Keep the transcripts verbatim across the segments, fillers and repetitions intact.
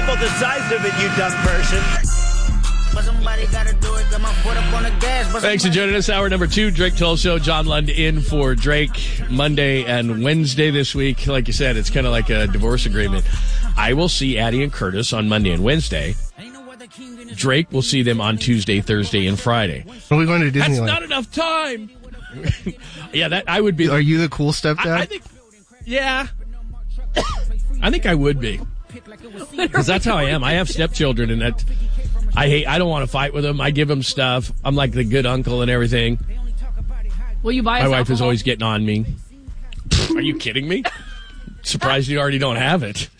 double the size of it, you dumb person. Thanks for joining us. Hour number two, Drake Toll Show. John Lund in for Drake Monday and Wednesday this week. Like you said, it's kind of like a divorce agreement. I will see Addie and Curtis on Monday and Wednesday. Drake will see them on Tuesday, Thursday, and Friday. Are we going to Disneyland? That's not enough time. Yeah, that I would be. Are you the cool stepdad? I, I think, yeah. I think I would be. Because that's how I am. I have stepchildren, and that I hate. I don't want to fight with them. I give them stuff. I'm like the good uncle and everything. Will you buy us My wife alcohol? is always getting on me. Are you kidding me? Surprised you already don't have it.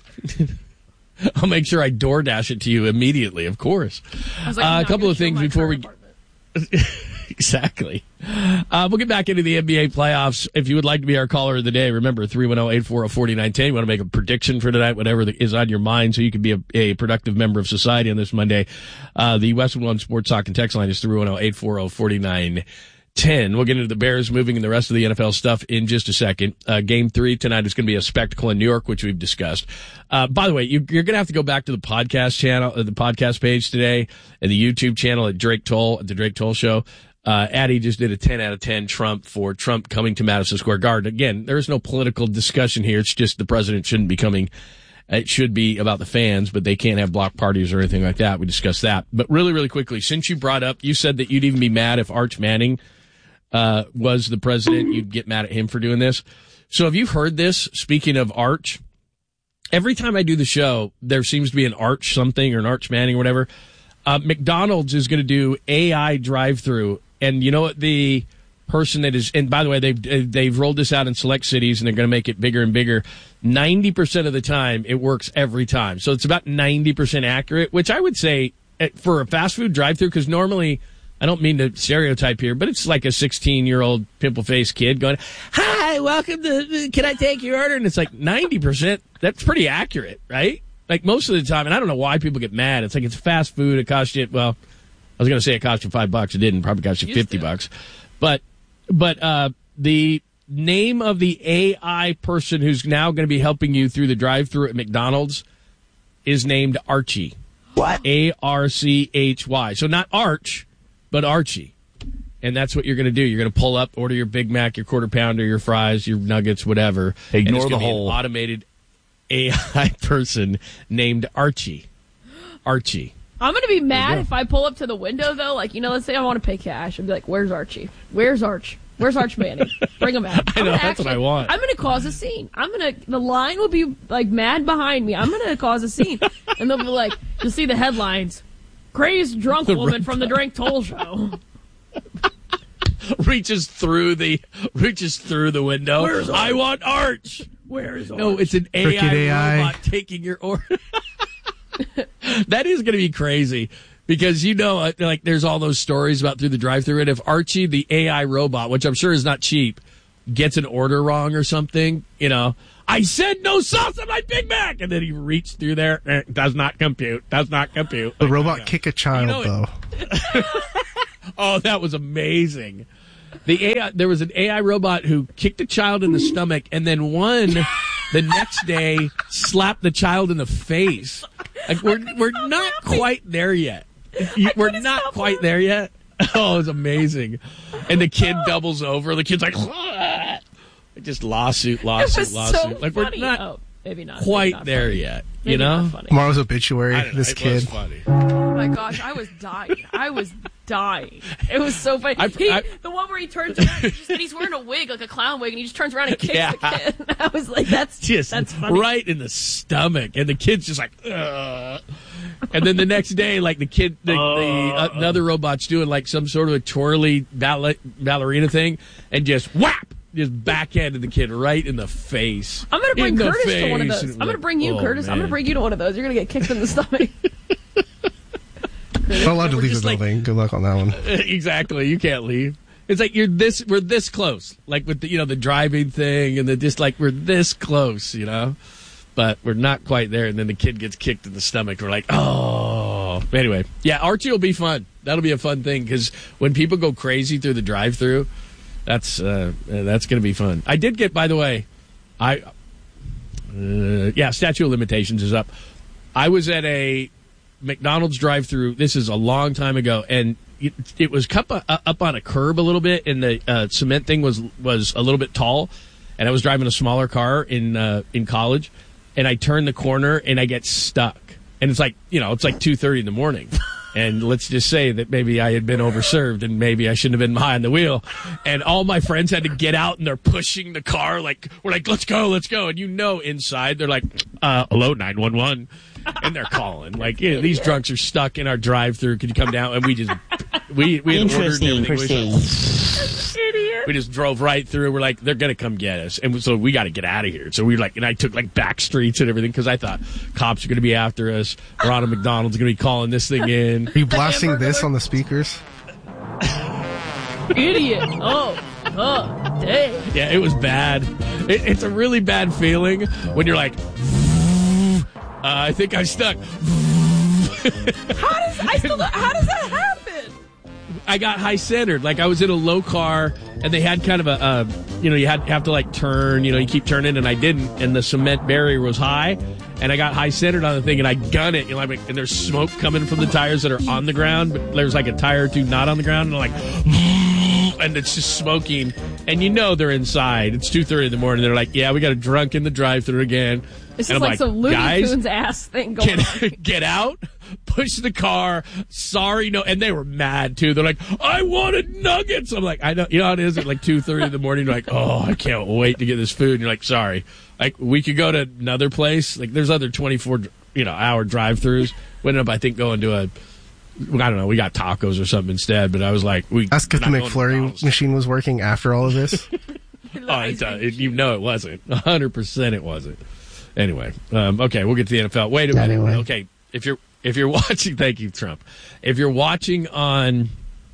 I'll make sure I DoorDash it to you immediately, of course. I was like, Uh, no, a couple you're of things still before my we... current Exactly. Uh, we'll get back into the N B A playoffs. If you would like to be our caller of the day, remember three one zero, eight four zero, four nine one zero. You want to make a prediction for tonight, whatever is on your mind, so you can be a, a productive member of society on this Monday. Uh, the Westwood One Sports Talk and Text line is three one zero, eight four zero, four nine one zero. We'll get into the Bears moving and the rest of the N F L stuff in just a second. Uh, game three tonight is going to be a spectacle in New York, which we've discussed. Uh, by the way, you, you're going to have to go back to the podcast channel, uh, the podcast page today, and the YouTube channel at Drake Toll, at the Drake Toll Show. Uh, Addie just did a ten out of ten Trump for Trump coming to Madison Square Garden. Again, there's no political discussion here. It's just the president shouldn't be coming. It should be about the fans, but they can't have block parties or anything like that. We discussed that. But really, really quickly, since you brought up, you said that you'd even be mad if Arch Manning uh, was the president. You'd get mad at him for doing this. So have you heard this? Speaking of Arch, every time I do the show, there seems to be an Arch something or an Arch Manning or whatever. Uh, McDonald's is going to do A I drive-through. And you know what the person that is, and by the way, they've, they've rolled this out in select cities and they're going to make it bigger and bigger. ninety percent of the time, it works every time. So it's about ninety percent accurate, which I would say for a fast food drive-through, because normally, I don't mean to stereotype here, but it's like a sixteen-year-old pimple-faced kid going, hi, welcome to, can I take your order? And it's like ninety percent, that's pretty accurate, right? Like most of the time, and I don't know why people get mad. It's like it's fast food, it costs you, well, I was going to say it cost you five bucks. It didn't. Probably cost you fifty bucks. But, but, uh, the name of the A I person who's now going to be helping you through the drive-thru at McDonald's is named Archie. What? A R C H Y. So not Arch, but Archie. And that's what you're going to do. You're going to pull up, order your Big Mac, your quarter pounder, your fries, your nuggets, whatever. Ignore and the it's whole an automated A I person named Archie. Archie. I'm going to be mad if I pull up to the window, though. Like, you know, let's say I want to pay cash. I'd be like, where's Archie? Where's Arch? Where's Arch Manning? Bring him out. I know, that's actually, what I want. I'm going to cause a scene. I'm going to, the line will be, like, mad behind me. I'm going to cause a scene. And they'll be like, you'll see the headlines. Crazed drunk The woman red from the Drake Toll Show. reaches through the reaches through the window. Where's I want Arch. Where is Arch? No, it's an A I, A I robot taking your order. That is going to be crazy because, you know, like there's all those stories about through the drive-thru. And if Archie, the A I robot, which I'm sure is not cheap, gets an order wrong or something, you know, I said no sauce on my Big Mac. And then he reached through there. Eh, does not compute. Does not compute. The Like, robot yeah. kick a child, You know though. Oh, that was amazing. The A I, there was an A I robot who kicked a child in the stomach and then one the next day slapped the child in the face. Like we're we're not quite there yet. You- We're not stop quite there yet. Oh, it was amazing. And the kid doubles over. The kid's like, just lawsuit, It lawsuit, was lawsuit. so Like funny. we're not oh, maybe not. quite maybe not there funny. yet. Maybe You know? not funny. Tomorrow's obituary, I don't know. this It kid. was funny. Oh my gosh, I was dying. I was dying. It was so funny. I- He, I- the one where he turns around and, just, and he's wearing a wig, like a clown wig, and he just turns around and kicks Yeah. the kid. I was like, that's Just that's funny. right in the stomach, and the kid's just like, ugh. And then the next day, like the kid, the, the uh, another robot's doing like some sort of a twirly ballet, ballerina thing, and just whap, just backhanded the kid right in the face. I'm gonna bring In the Curtis to one of face. those. And I'm gonna like, bring you, oh, Curtis. I'm gonna man. bring you to one of those. You're gonna get kicked in the stomach. Not allowed to We're leave the just like- building. Good luck on that one. Exactly, you can't leave. It's like you're this, we're this close, like with the, you know, the driving thing, and the just like we're this close, you know, but we're not quite there. And then the kid gets kicked in the stomach. We're like, oh. Anyway, yeah, Archie will be fun. That'll be a fun thing because when people go crazy through the drive-through, that's uh, uh, that's going to be fun. I did get, by the way, I uh, yeah, statute of limitations is up. I was at a McDonald's drive-thru. This is a long time ago, and it, it was up, uh, up on a curb a little bit, and the uh, cement thing was was a little bit tall. And I was driving a smaller car in uh, in college, and I turn the corner and I get stuck. And it's like, you know, it's like two thirty in the morning. And let's just say that maybe I had been overserved and maybe I shouldn't have been behind the wheel. And all my friends had to get out and they're pushing the car. Like, we're like, let's go, let's go. And you know, inside they're like, uh, hello, nine one one. And they're calling. Like, yeah, these drunks are stuck in our drive-thru. Could you come down? And we just, we, we had ordered and everything. We, we just drove right through. We're like, they're going to come get us. And so we got to get out of here. So we like, and I took like back streets and everything because I thought cops are going to be after us. Ronald McDonald's going to be calling this thing in. Are you blasting this on the speakers? Idiot. Oh. Oh, dang. Yeah, it was bad. It, it's a really bad feeling when you're like, uh, I think I'm stuck. How does I still don't- how does that happen? I got high centered. Like I was in a low car, and they had kind of a, uh, you know, you had have to like turn. You know, you keep turning, and I didn't. And the cement barrier was high, and I got high centered on the thing, and I gun it. You know, like, and there's smoke coming from the tires that are on the ground, but there's like a tire or two not on the ground, and I'm like, and it's just smoking. And you know they're inside. It's two thirty in the morning. They're like, yeah, we got a drunk in the drive-thru again. This and is I'm like some Looney guys, Tunes ass thing going get, on. get out, push the car. Sorry, no, and they were mad too. They're like, I wanted nuggets. I'm like, I know, you know how it is at like two thirty in the morning. You're like, oh, I can't wait to get this food. And you're like, sorry, like we could go to another place. Like there's other twenty-four, you know, hour drive-thrus. We ended up, I think, going to a, I don't know, we got tacos or something instead. But I was like, we Ask if the not going to McFlurry McDonald's. machine was working after all of this. Oh, it, uh, it, you know it wasn't. one hundred percent it wasn't. Anyway, um, okay, we'll get to the N F L. Wait a minute. Anyway. Okay, if you're if you're watching, thank you, Trump. If you're watching on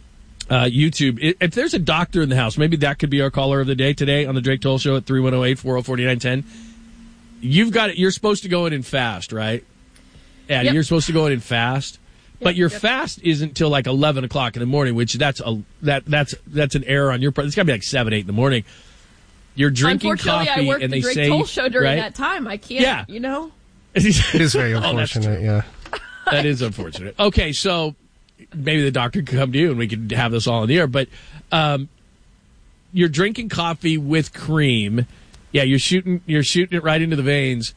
uh, YouTube, if, if there's a doctor in the house, maybe that could be our caller of the day today on the Drake Toll Show at three one zero eight, four zero four nine one zero. You've got it. You're supposed to go in and fast, right? Yeah, Yep. you're supposed to go in and fast. But Yep, your yep. fast isn't till like eleven o'clock in the morning, which that's a that that's that's an error on your part. It's got to be like seven, eight in the morning. You're drinking Unfortunately, coffee, I worked and the they Drake say, Toll Show during right? that time. I can't, Yeah. you know? It is very Oh, that's unfortunate, yeah. That is unfortunate. Okay, so maybe the doctor could come to you and we could have this all in the air. But um, you're drinking coffee with cream. Yeah, you're shooting. You're shooting it right into the veins.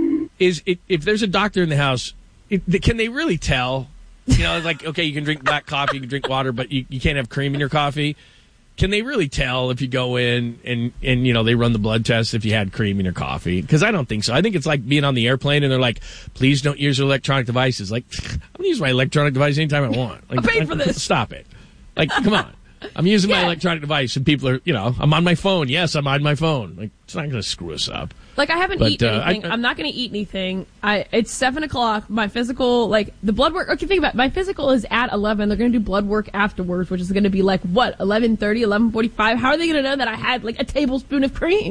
Is it, if there's a doctor in the house, it, can they really tell? You know, it's like, okay, you can drink black coffee, you can drink water, but you, you can't have cream in your coffee. Can they really tell if you go in and, and, you know, they run the blood test if you had cream in your coffee? Because I don't think so. I think it's like being on the airplane and they're like, please don't use your electronic devices. Like, I'm going to use my electronic device anytime I want. Like, I paid for this. Stop it. Like, come on. I'm using my Yeah. electronic device and people are, you know, I'm on my phone. Yes, I'm on my phone. Like, it's not going to screw us up. Like, I haven't But, eaten uh, anything. I- I, am not going to eat anything. I It's seven o'clock. My physical, like, the blood work. Okay, think about it. My physical is at eleven. They're going to do blood work afterwards, which is going to be like, what, eleven thirty, eleven forty-five? How are they going to know that I had, like, a tablespoon of cream?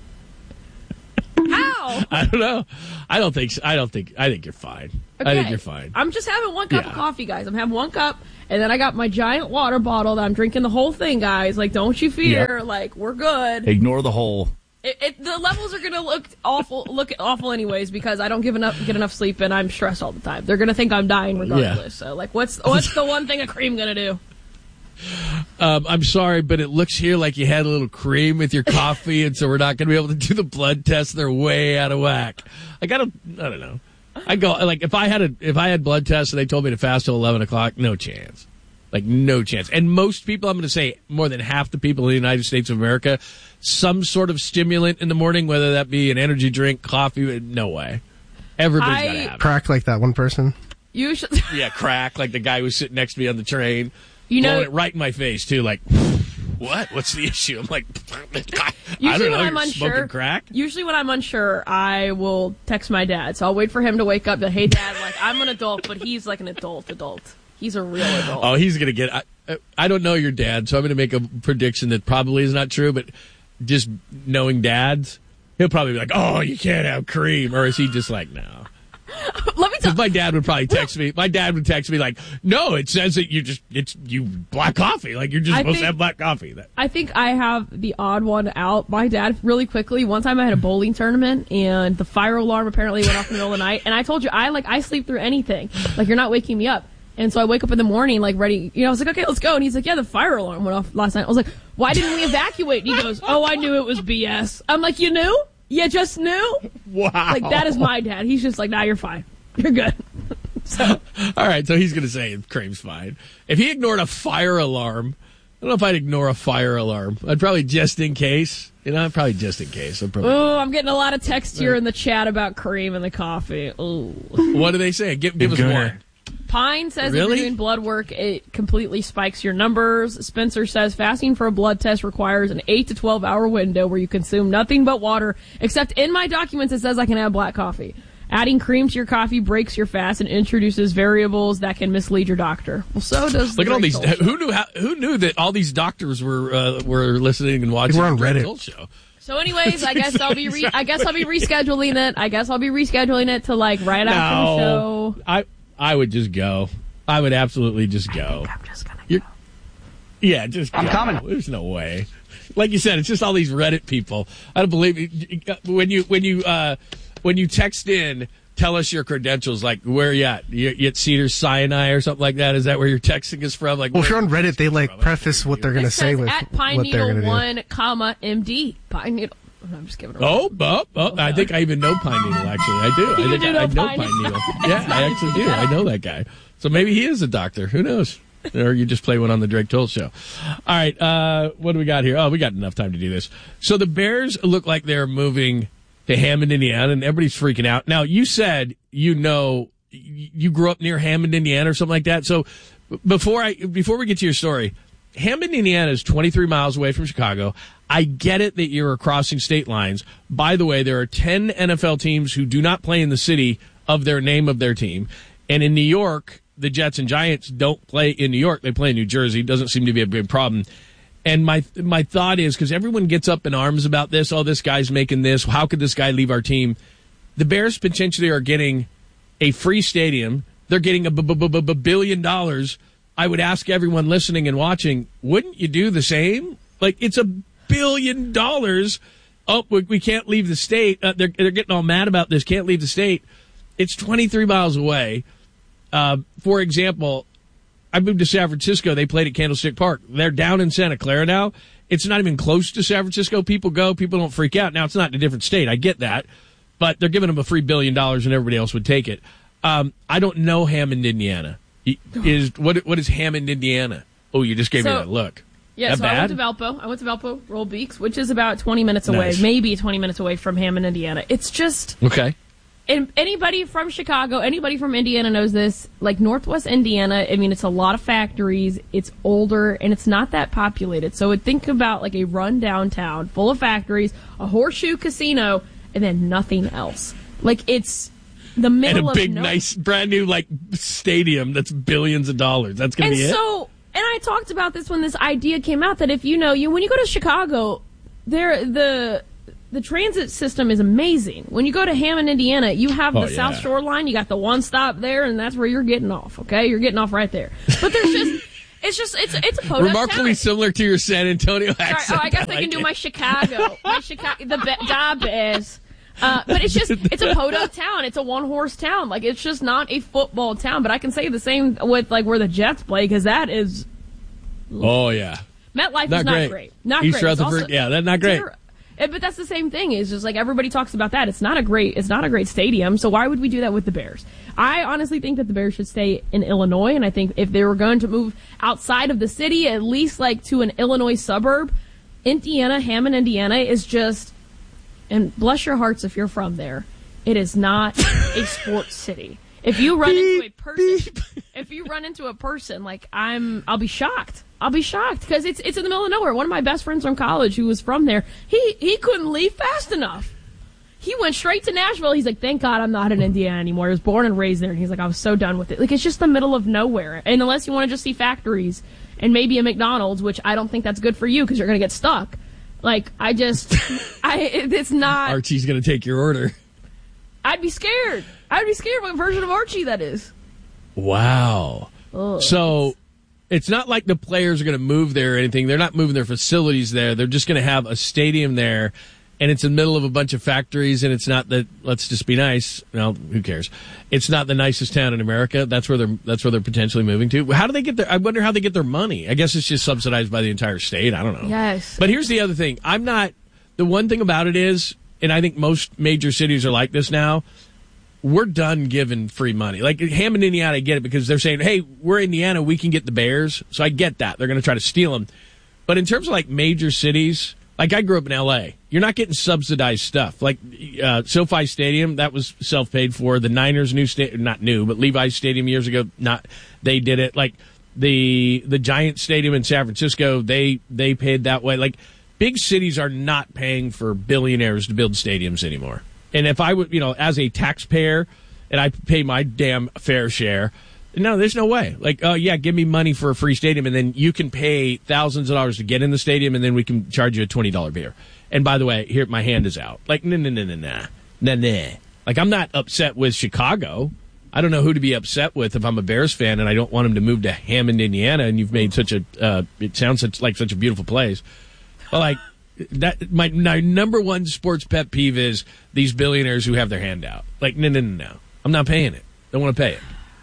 How? I don't know. I don't think so. I don't think, I think you're fine. I think Okay. you're fine. I'm just having one cup Yeah. of coffee, guys. I'm having one cup, and then I got my giant water bottle that I'm drinking the whole thing, guys. Like, don't you fear. Yeah. Like, we're good. Ignore the whole. It, it, the levels are gonna look awful, look awful anyways, because I don't give enough, get enough sleep, and I'm stressed all the time. They're gonna think I'm dying regardless. So, like, what's what's the one thing a cream gonna do? Um, I'm sorry, but it looks here like you had a little cream with your coffee, and so we're not going to be able to do the blood tests. They're way out of whack. I got to, I don't know. I go like if I had a if I had blood tests and they told me to fast till eleven o'clock, no chance, like no chance. And most people, I'm going to say more than half the people in the United States of America, some sort of stimulant in the morning, whether that be an energy drink, coffee, no way. Everybody's got to I- have it. Crack like that one person. You should, Yeah, crack like the guy who was sitting next to me on the train. you know, blowing it right in my face too. Like, what? What's the issue? I'm like, I usually don't know. when I'm You're unsure, smoking crack. usually when I'm unsure, I will text my dad. So I'll wait for him to wake up. To, hey, dad, like I'm an adult, but he's like an adult adult. He's a real adult. Oh, he's gonna get. I, I don't know your dad, so I'm gonna make a prediction that probably is not true. But just knowing dads, he'll probably be like, "Oh, you can't have cream," or is he just like, "No"? Let me Because my dad would probably text me. My dad would text me like, "No, it says that you just it's you black coffee. Like you're just I supposed think, to have black coffee." That, I think I have the odd one out. My dad, really quickly, one time I had a bowling tournament and the fire alarm apparently went off in the middle of the night. And I told you, I like I sleep through anything. Like you're not waking me up. And so I wake up in the morning, like ready. You know, I was like, okay, let's go. And he's like, yeah, the fire alarm went off last night. I was like, why didn't we evacuate? And he goes, oh, I knew it was B S. I'm like, you knew? You just knew? wow. Like that is my dad. He's just like, nah, you're fine. You're good. So, all right, so he's going to say Kramer's fine. If he ignored a fire alarm, I don't know if I'd ignore a fire alarm. I'd probably just in case. You know, probably just in case. I'd probably... Oh, I'm getting a lot of text here in the chat about cream in the coffee. Ooh. What do they say? Give, give us one. Pine says Really? if you're doing blood work, it completely spikes your numbers. Spencer says fasting for a blood test requires an eight to twelve hour window where you consume nothing but water, except in my documents it says I can have black coffee. Adding cream to your coffee breaks your fast and introduces variables that can mislead your doctor. Well, so does Look the at all Greg these. Toll Show. Who knew? How, who knew that all these doctors were uh, were listening and watching We're on the Greg Reddit. Toll Show? So, anyways, I guess I'll be re- I guess I'll be rescheduling it. I guess I'll be rescheduling it to like right after the show. I I would just go. I would absolutely just go. I'm just gonna. You're, yeah, just I'm go. coming. There's no way. Like you said, it's just all these Reddit people. I don't believe it. when you when you uh, when you text in. Tell us your credentials, like where are you at? You, you at Cedars Sinai or something like that? Is that where your texting is from? Like, Well, if where- you're on Reddit, they like preface what they're going to It say says with at Pine what they're Needle going to do. one, comma M D. Pine Needle. I'm just giving it. Oh, oh, oh, I think I even know Pine Needle, actually. I do. You I think do I, know I know Pine Pine Needle. Needle. Yeah, I actually do. I know that guy. So maybe he is a doctor. Who knows? Or you just play one on the Drake Toll Show. All right, uh, what do we got here? Oh, we got enough time to do this. So the Bears look like they're moving to Hammond, Indiana, and everybody's freaking out. Now, you said you know you grew up near Hammond, Indiana, or something like that. So before I before we get to your story, Hammond, Indiana is twenty-three miles away from Chicago. I get it that you're crossing state lines. By the way, there are ten N F L teams who do not play in the city of their name of their team. And in New York, the Jets and Giants don't play in New York. They play in New Jersey. It doesn't seem to be a big problem. And my my thought is, because everyone gets up in arms about this, oh, this guy's making this. How could this guy leave our team? The Bears potentially are getting a free stadium. They're getting a b- b- b- b- billion dollars. I would ask everyone listening and watching, wouldn't you do the same? Like, it's a billion dollars. Oh, we, we can't leave the state. Uh, they're, they're getting all mad about this. Can't leave the state. It's twenty-three miles away. Uh, for example, I moved to San Francisco. They played at Candlestick Park. They're down in Santa Clara now. It's not even close to San Francisco. People go. People don't freak out. Now, it's not in a different state. I get that. But they're giving them a free billion dollars and everybody else would take it. Um, I don't know Hammond, Indiana. Is what? What is Hammond, Indiana? Oh, you just gave So, me that look. Yeah, that so bad? I went to Valpo. I went to Valpo, Roll Beaks, which is about twenty minutes away, Nice. maybe twenty minutes away from Hammond, Indiana. It's just, Okay. and anybody from Chicago, anybody from Indiana knows this. Like Northwest Indiana, I mean, it's a lot of factories. It's older and it's not that populated. So think about like a run-down town full of factories, a horseshoe casino, and then nothing else. Like it's the And middle a big, of no- nice, brand new like stadium that's billions of dollars. That's gonna And be it. so, and I talked about this when this idea came out that if you know, you when you go to Chicago, there the the transit system is amazing. When you go to Hammond, Indiana, you have the Oh, yeah. South Shore line. You got the one stop there, and that's where you're getting off. Okay, you're getting off right there. But there's just, it's just, it's it's a podunk Remarkably town. similar to your San Antonio Sorry, accent. oh, I guess I, like can do it. my Chicago, my Chicago, the be- da Bears. Uh, but it's just, it's a podunk town. It's a one horse town. Like it's just not a football town. But I can say the same with like where the Jets play because that is Oh yeah. MetLife Not is not great. great. Not East great. It's Rutherford, also- yeah, that's not great. Ter- eh, But that's the same thing. It's just like everybody talks about that. It's not a great. It's not a great stadium. So why would we do that with the Bears? I honestly think that the Bears should stay in Illinois, and I think if they were going to move outside of the city, at least like to an Illinois suburb, Indiana, Hammond, Indiana is just. And bless your hearts if you're from there, it is not a sports city. If you run into a person, if you run into a person, like I'm, I'll be shocked. I'll be shocked because it's it's in the middle of nowhere. One of my best friends from college who was from there, he he couldn't leave fast enough. He went straight to Nashville. He's like, thank God I'm not in Indiana anymore. He was born and raised there, and he's like, I was so done with it. Like it's just the middle of nowhere, and unless you want to just see factories and maybe a McDonald's, which I don't think that's good for you because you're gonna get stuck. Like I just, I it's not. Archie's gonna take your order. I'd be scared. I'd be scared what version of Archie that is. Wow. Ugh. So it's not like the players are going to move there or anything. They're not moving their facilities there. They're just going to have a stadium there, and it's in the middle of a bunch of factories, and it's not the, let's just be nice. No, who cares? It's not the nicest town in America. That's where they're, that's where they're potentially moving to. How do they get their, I wonder how they get their money. I guess it's just subsidized by the entire state. I don't know. Yes. But here's the other thing. I'm not, the one thing about it is, and I think most major cities are like this now, we're done giving free money. Like Hammond, Indiana, I get it because they're saying, hey, we're Indiana, we can get the Bears. So I get that. They're going to try to steal them. But in terms of like major cities, like I grew up in L A, you're not getting subsidized stuff. Like uh, SoFi Stadium, that was self-paid for. The Niners' new stadium, not new, but Levi's Stadium years ago, not they did it. Like the the Giant Stadium in San Francisco, they they paid that way. Like big cities are not paying for billionaires to build stadiums anymore. And if I would, you know, as a taxpayer, and I pay my damn fair share, no, there's no way. Like, oh, yeah, give me money for a free stadium, and then you can pay thousands of dollars to get in the stadium, and then we can charge you a twenty dollars beer. And by the way, here, my hand is out. Like, no, no, no, no, no. Nah, nah. Like, I'm not upset with Chicago. I don't know who to be upset with if I'm a Bears fan and I don't want him to move to Hammond, Indiana, and you've made such a, uh, it sounds such, like such a beautiful place. But, like, that my, my number one sports pet peeve is these billionaires who have their hand out. Like, no, no, no, no. I'm not paying it. Don't want to pay it.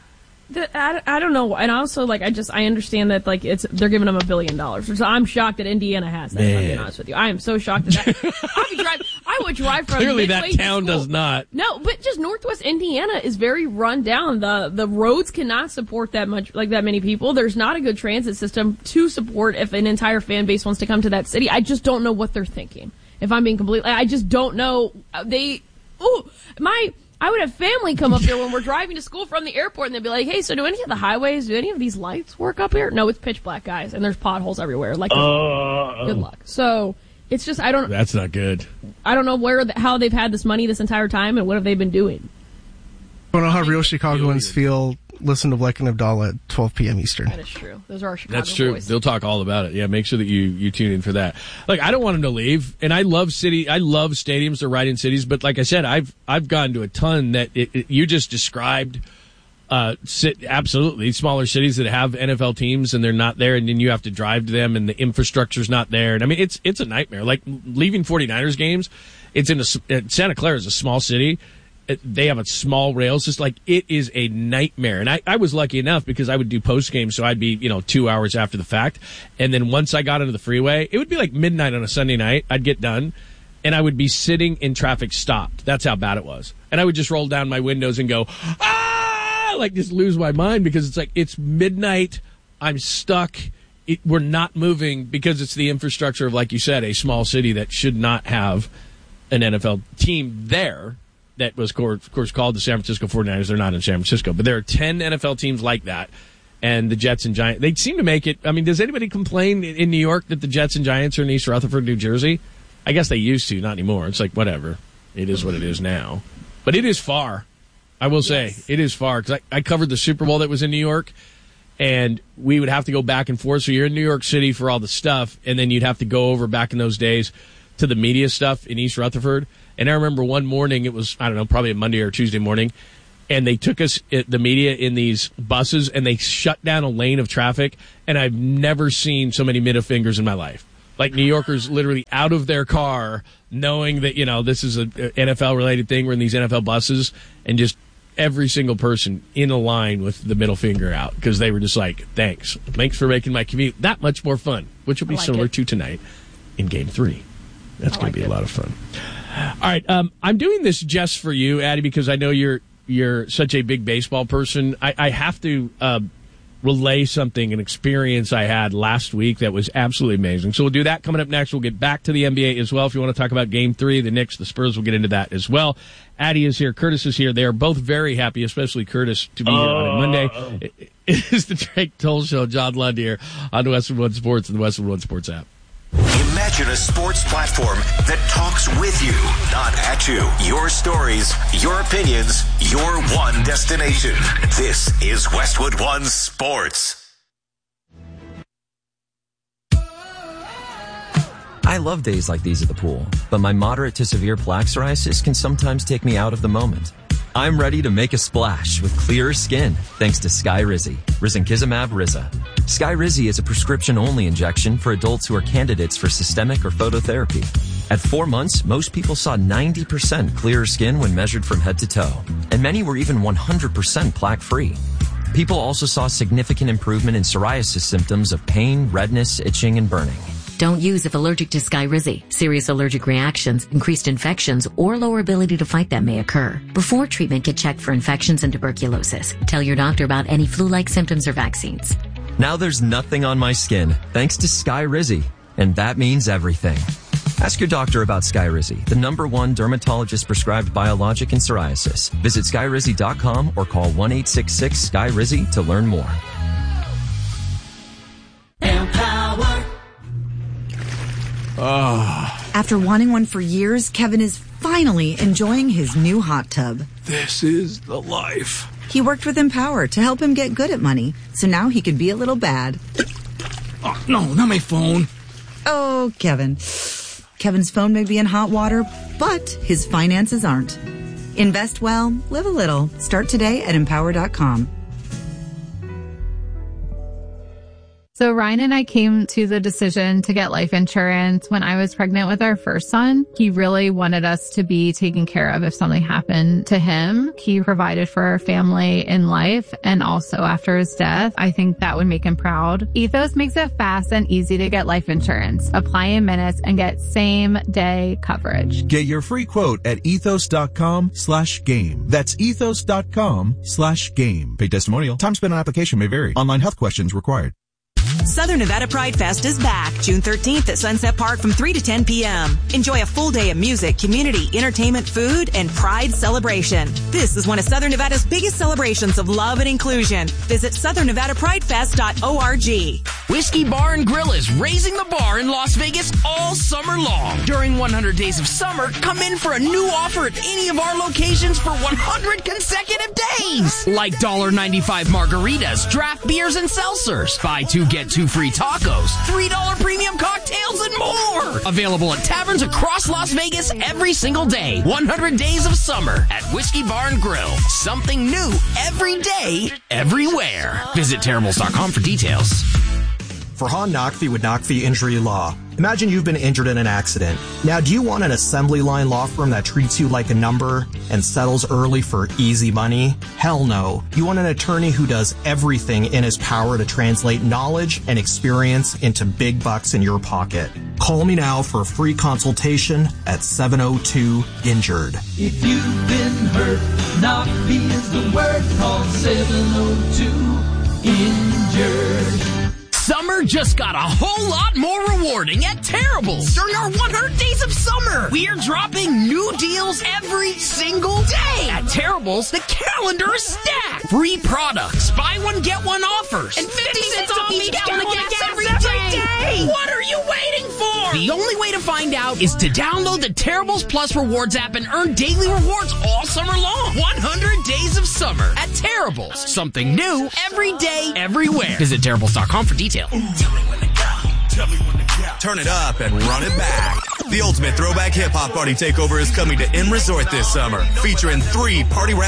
The, I, I don't know, and also like I just I understand that like it's they're giving them a billion dollars. So I'm shocked that Indiana has that. If I'm being honest with you, I am so shocked that, that I'll be drive. I would drive from clearly Midway that town to does not. No, but just Northwest Indiana is very run down. The the roads cannot support that much like that many people. There's not a good transit system to support if an entire fan base wants to come to that city. I just don't know what they're thinking. If I'm being completely, I just don't know. They, oh my. I would have family come up there when we're driving to school from the airport, and they'd be like, hey, so do any of the highways, do any of these lights work up here? No, it's pitch black, guys, and there's potholes everywhere. Like, uh, good luck. So it's just, I don't... That's not good. I don't know where, the, how they've had this money this entire time, and what have they been doing. I don't know how real Chicagoans feel. Listen to Bleck and Abdallah at twelve p.m. Eastern. That is true. Those are our Chicago That's true. boys. They'll talk all about it. Yeah, make sure that you, you tune in for that. Like, I don't want them to leave, and I love city. I love stadiums. They're right in cities, but like I said, I've I've gone to a ton that it, it, you just described. Uh, sit, absolutely smaller cities that have N F L teams and they're not there, and then you have to drive to them, and the infrastructure's not there. And I mean, it's it's a nightmare. Like leaving 49ers games, it's in a Santa Clara is a small city. They have a small rail system. Like, it is a nightmare. And I, I was lucky enough because I would do post game, so I'd be, you know, two hours after the fact. And then once I got into the freeway, it would be like midnight on a Sunday night. I'd get done, and I would be sitting in traffic stopped. That's how bad it was. And I would just roll down my windows and go, ah, like just lose my mind because it's like, it's midnight. I'm stuck. It, we're not moving because it's the infrastructure of, like you said, a small city that should not have an N F L team there. That was, of course, called the San Francisco 49ers. They're not in San Francisco. But there are ten N F L teams like that. And the Jets and Giants, they seem to make it. I mean, does anybody complain in New York that the Jets and Giants are in East Rutherford, New Jersey? I guess they used to, not anymore. It's like, whatever. It is what it is now. But it is far. I will say, yes. It is far. Because I, I covered the Super Bowl that was in New York. And we would have to go back and forth. So you're in New York City for all the stuff. And then you'd have to go over back in those days to the media stuff in East Rutherford. And I remember one morning, it was, I don't know, probably a Monday or Tuesday morning, and they took us, the media, in these buses, and they shut down a lane of traffic, and I've never seen so many middle fingers in my life. Like, New Yorkers literally out of their car, knowing that, you know, this is an N F L-related thing, we're in these N F L buses, and just every single person in a line with the middle finger out, because they were just like, thanks. Thanks for making my commute that much more fun, which will be like similar it. to tonight in Game three. That's going like to be it. a lot of fun. All right, um, I'm doing this just for you, Addie, because I know you're you're such a big baseball person. I, I have to uh, relay something, an experience I had last week that was absolutely amazing. So we'll do that coming up next. We'll get back to the N B A as well. If you want to talk about Game three, the Knicks, the Spurs, we'll get into that as well. Addie is here. Curtis is here. They are both very happy, especially Curtis, to be here on a Monday. It, it is the Drake Toll Show. John Lund here on Westwood One Sports and the Westwood One Sports app. Imagine a sports platform that talks with you, not at you. Your stories, your opinions, your one destination. This is Westwood One Sports. I love days like these at the pool, but my moderate to severe plaque psoriasis can sometimes take me out of the moment. I'm ready to make a splash with clearer skin thanks to Skyrizi, risankizumab Riza. Skyrizi is a prescription-only injection for adults who are candidates for systemic or phototherapy. At four months, most people saw ninety percent clearer skin when measured from head to toe, and many were even one hundred percent plaque-free. People also saw significant improvement in psoriasis symptoms of pain, redness, itching, and burning. Don't use if allergic to Skyrizi. Serious allergic reactions, increased infections, or lower ability to fight them may occur. Before treatment, get checked for infections and tuberculosis. Tell your doctor about any flu-like symptoms or vaccines. Now there's nothing on my skin thanks to Skyrizi, and that means everything. Ask your doctor about Skyrizi, the number one dermatologist-prescribed biologic in psoriasis. Visit skyrizi dot com or call one eight six six Sky Rizi to learn more. Empower. Oh. After wanting one for years, Kevin is finally enjoying his new hot tub. This is the life. He worked with Empower to help him get good at money, so now he could be a little bad. Oh, no, not my phone. Oh, Kevin. Kevin's phone may be in hot water, but his finances aren't. Invest well, live a little. Start today at empower dot com. So Ryan and I came to the decision to get life insurance when I was pregnant with our first son. He really wanted us to be taken care of if something happened to him. He provided for our family in life and also after his death. I think that would make him proud. Ethos makes it fast and easy to get life insurance. Apply in minutes and get same day coverage. Get your free quote at ethos dot com slash game. That's ethos dot com slash game. Paid testimonial. Time spent on application may vary. Online health questions required. Southern Nevada Pride Fest is back June thirteenth at Sunset Park from three to ten p.m. Enjoy a full day of music, community, entertainment, food, and pride celebration. This is one of Southern Nevada's biggest celebrations of love and inclusion. Visit southern nevada pride fest dot org. Whiskey Bar and Grill is raising the bar in Las Vegas all summer long. During one hundred Days of Summer, come in for a new offer at any of our locations for one hundred consecutive days. Like one dollar ninety-five margaritas, draft beers, and seltzers. Buy two, get two free tacos, three dollar premium cocktails, and more. Available at taverns across Las Vegas every single day. one hundred Days of Summer at Whiskey Bar and Grill. Something new every day, everywhere. Visit terribles dot com for details. Farhan Naqvi with Naqvi Injury Law. Imagine you've been injured in an accident. Now, do you want an assembly line law firm that treats you like a number and settles early for easy money? Hell no. You want an attorney who does everything in his power to translate knowledge and experience into big bucks in your pocket. Call me now for a free consultation at seven oh two injured. If you've been hurt, Naqvi is the word. Call seven oh two injured. Summer just got a whole lot more rewarding at Terrible's. During our one hundred Days of Summer, we are dropping new deals every single day. At Terrible's, the calendar is stacked. Free products, buy one, get one offers, and fifty cents off each gallon of gas every day. What are you waiting for? The only way to find out is to download the Terrible's Plus Rewards app and earn daily rewards all summer long. one hundred Days of Summer at Terrible's. Something new every day, everywhere. Visit terribles dot com for details. Tell me when to go. Tell me when to go. Turn it up and run it back. The ultimate throwback hip hop party takeover is coming to M Resort this summer, featuring three party rap